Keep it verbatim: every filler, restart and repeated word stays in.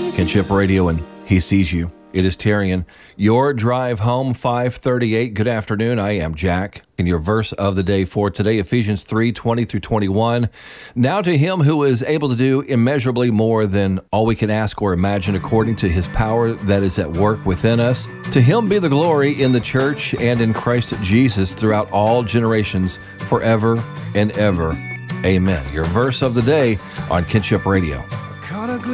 Kinship Radio, and He sees you. It is Terrian. Your drive home, five thirty-eight. Good afternoon. I am Jack. And your verse of the day for today, Ephesians three twenty through twenty-one. Now to Him who is able to do immeasurably more than all we can ask or imagine, according to His power that is at work within us. To Him be the glory in the church and in Christ Jesus throughout all generations, forever and ever. Amen. Your verse of the day on Kinship Radio.